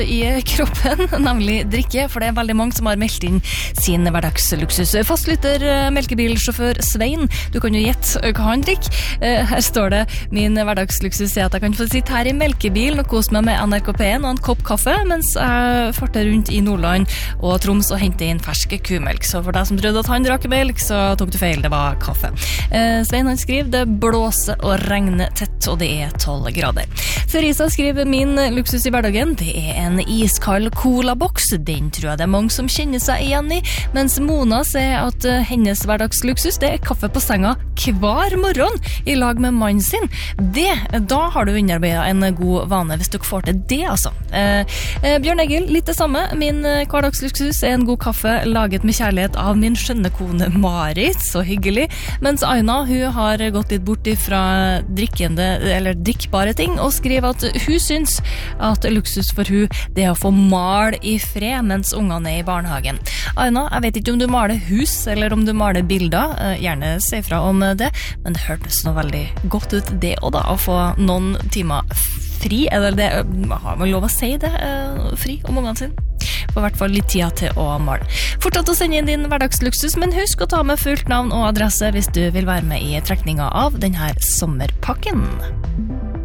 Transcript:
I kroppen, nemlig drikke, for det veldig mange som har meldt inn sin hverdagsluksus. Fastlytter melkebilsjåfør Svein, du kan jo gjette hva han drikker. Her står det, min hverdagsluksus er at jeg kan få sitte her I melkebilen og kose meg med NRK P1 og en kopp kaffe, mens jeg farter rundt I Nordland og Troms og henter inn ferske kumelk. Så for deg som trodde at han drakk melk, så tok du feil, det var kaffe. Svein han skriver, det blåser og regner tett, og det 12 grader. Theresa skriver, min luksus I hverdagen, det en iskald colaboks, den tror jeg det mange som kjenner seg igjen I, mens Mona sier at hennes hverdagsluksus, det kaffe på senga hver morgen I lag med mannen sin. Da har du innarbeidet en god vane hvis du får til det, altså. Bjørn Egil, litt det samme. Min hverdagsluksus en god kaffe laget med kjærlighet av min skjønne kone Marit, så hyggelig. Mens Aina, hun har gått litt bort fra drikkbare ting, og skriver at hun syns at luksus for hun det å få mal I fred mens ungene I barnehagen. Aina, jeg vet ikke om du maler hus eller om du maler bilder, gjerne si fra om det, men det hørtes noe veldig godt ut det og da, å få noen timer fri, eller det, har man lov å si det, fri om ungene sin? På hvert fall litt tid til å male. Fortsett å sende inn din hverdagsluksus, men husk å ta med fullt navn og adresse hvis du vil være med I trekninga av denne sommerpakken.